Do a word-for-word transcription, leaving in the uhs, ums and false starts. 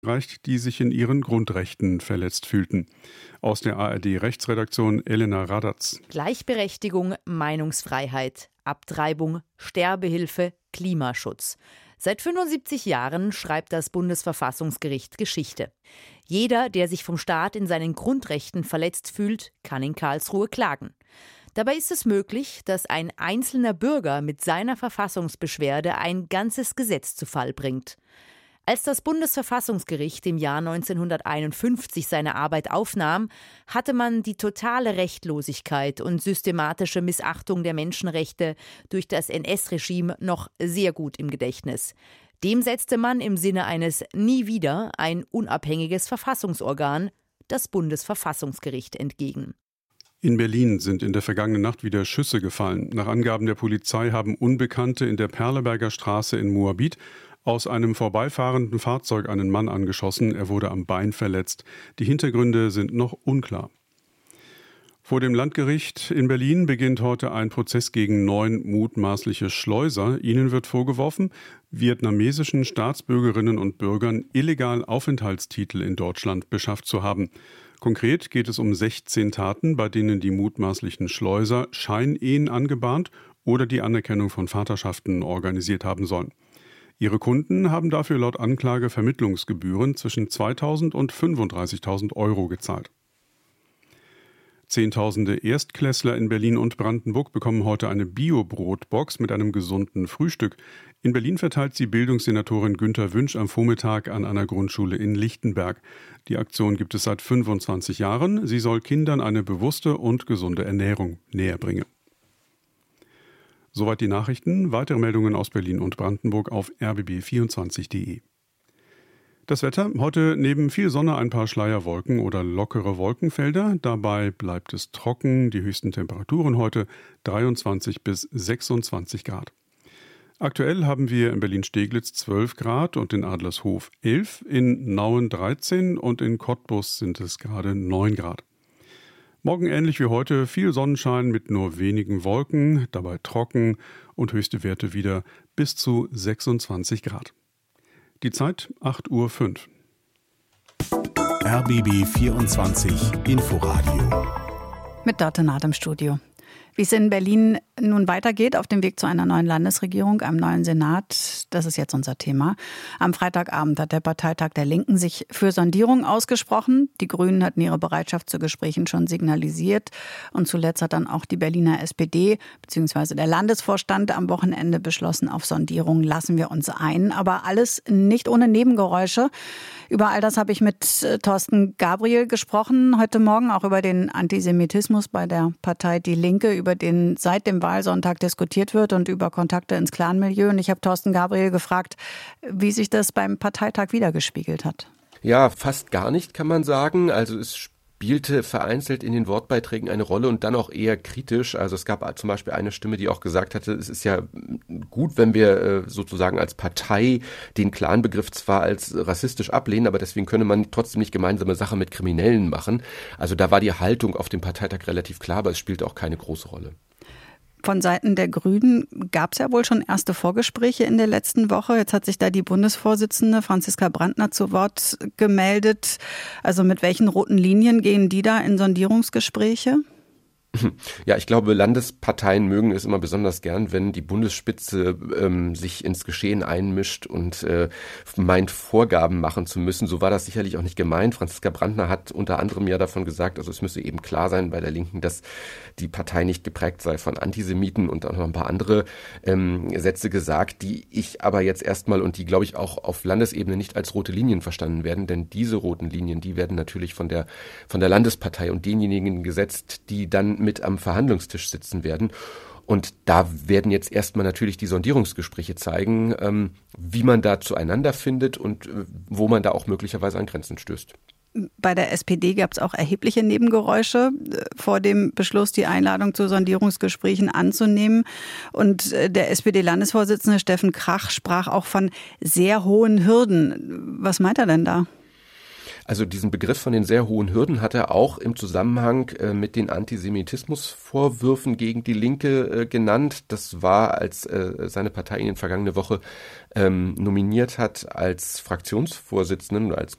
reicht, die sich in ihren Grundrechten verletzt fühlten. Aus der A R D-Rechtsredaktion Elena Radatz. Gleichberechtigung, Meinungsfreiheit, Abtreibung, Sterbehilfe, Klimaschutz. Seit fünfundsiebzig Jahren schreibt das Bundesverfassungsgericht Geschichte. Jeder, der sich vom Staat in seinen Grundrechten verletzt fühlt, kann in Karlsruhe klagen. Dabei ist es möglich, dass ein einzelner Bürger mit seiner Verfassungsbeschwerde ein ganzes Gesetz zu Fall bringt. Als das Bundesverfassungsgericht im Jahr neunzehnhunderteinundfünfzig seine Arbeit aufnahm, hatte man die totale Rechtlosigkeit und systematische Missachtung der Menschenrechte durch das N S-Regime noch sehr gut im Gedächtnis. Dem setzte man im Sinne eines Nie wieder ein unabhängiges Verfassungsorgan, das Bundesverfassungsgericht, entgegen. In Berlin sind in der vergangenen Nacht wieder Schüsse gefallen. Nach Angaben der Polizei haben Unbekannte in der Perleberger Straße in Moabit aus einem vorbeifahrenden Fahrzeug einen Mann angeschossen. Er wurde am Bein verletzt. Die Hintergründe sind noch unklar. Vor dem Landgericht in Berlin beginnt heute ein Prozess gegen neun mutmaßliche Schleuser. Ihnen wird vorgeworfen, vietnamesischen Staatsbürgerinnen und Bürgern illegal Aufenthaltstitel in Deutschland beschafft zu haben. Konkret geht es um sechzehn Taten, bei denen die mutmaßlichen Schleuser Scheinehen angebahnt oder die Anerkennung von Vaterschaften organisiert haben sollen. Ihre Kunden haben dafür laut Anklage Vermittlungsgebühren zwischen zweitausend und fünfunddreißigtausend Euro gezahlt. Zehntausende Erstklässler in Berlin und Brandenburg bekommen heute eine Bio-Brotbox mit einem gesunden Frühstück. In Berlin verteilt sie Bildungssenatorin Günter Wünsch am Vormittag an einer Grundschule in Lichtenberg. Die Aktion gibt es seit fünfundzwanzig Jahren. Sie soll Kindern eine bewusste und gesunde Ernährung näherbringen. Soweit die Nachrichten. Weitere Meldungen aus Berlin und Brandenburg auf r b b vierundzwanzig punkt d e. Das Wetter, heute neben viel Sonne ein paar Schleierwolken oder lockere Wolkenfelder. Dabei bleibt es trocken. Die höchsten Temperaturen heute dreiundzwanzig bis sechsundzwanzig Grad. Aktuell haben wir in Berlin-Steglitz zwölf Grad und in Adlershof elf, in Nauen dreizehn und in Cottbus sind es gerade neun Grad. Morgen ähnlich wie heute viel Sonnenschein mit nur wenigen Wolken, dabei trocken und höchste Werte wieder bis zu sechsundzwanzig Grad. Die Zeit acht Uhr fünf. R B B vierundzwanzig Inforadio. Mit Dörte Naht im Studio. Wie es in Berlin nun weitergeht auf dem Weg zu einer neuen Landesregierung, einem neuen Senat, das ist jetzt unser Thema. Am Freitagabend hat der Parteitag der Linken sich für Sondierung ausgesprochen. Die Grünen hatten ihre Bereitschaft zu Gesprächen schon signalisiert. Und zuletzt hat dann auch die Berliner S P D bzw. der Landesvorstand am Wochenende beschlossen, auf Sondierung lassen wir uns ein. Aber alles nicht ohne Nebengeräusche. Über all das habe ich mit Thorsten Gabriel gesprochen heute Morgen, auch über den Antisemitismus bei der Partei Die Linke, über den seit dem Wahlsonntag diskutiert wird und über Kontakte ins Clanmilieu. Und ich habe Thorsten Gabriel gefragt, wie sich das beim Parteitag wiedergespiegelt hat. Ja, fast gar nicht, kann man sagen. Also es spielte vereinzelt in den Wortbeiträgen eine Rolle und dann auch eher kritisch. Also es gab zum Beispiel eine Stimme, die auch gesagt hatte, es ist ja gut, wenn wir sozusagen als Partei den Clan-Begriff zwar als rassistisch ablehnen, aber deswegen könne man trotzdem nicht gemeinsame Sache mit Kriminellen machen. Also da war die Haltung auf dem Parteitag relativ klar, aber es spielte auch keine große Rolle. Von Seiten der Grünen gab es ja wohl schon erste Vorgespräche in der letzten Woche. Jetzt hat sich da die Bundesvorsitzende Franziska Brandner zu Wort gemeldet. Also mit welchen roten Linien gehen die da in Sondierungsgespräche? Ja, ich glaube, Landesparteien mögen es immer besonders gern, wenn die Bundesspitze ähm, sich ins Geschehen einmischt und äh, meint, Vorgaben machen zu müssen. So war das sicherlich auch nicht gemeint. Franziska Brandner hat unter anderem ja davon gesagt, also es müsse eben klar sein bei der Linken, dass die Partei nicht geprägt sei von Antisemiten und auch noch ein paar andere ähm, Sätze gesagt, die ich aber jetzt erstmal und die, glaube ich, auch auf Landesebene nicht als rote Linien verstanden werden. Denn diese roten Linien, die werden natürlich von der, von der Landespartei und denjenigen gesetzt, die dann mit am Verhandlungstisch sitzen werden. Und da werden jetzt erstmal natürlich die Sondierungsgespräche zeigen, ähm, wie man da zueinander findet und äh, wo man da auch möglicherweise an Grenzen stößt. Bei der S P D gab es auch erhebliche Nebengeräusche vor dem Beschluss, die Einladung zu Sondierungsgesprächen anzunehmen. Und der S P D-Landesvorsitzende Steffen Krach sprach auch von sehr hohen Hürden. Was meint er denn da? Also diesen Begriff von den sehr hohen Hürden hat er auch im Zusammenhang äh, mit den Antisemitismusvorwürfen gegen die Linke äh, genannt. Das war, als äh, seine Partei ihn in vergangene Woche ähm, nominiert hat als Fraktionsvorsitzenden oder als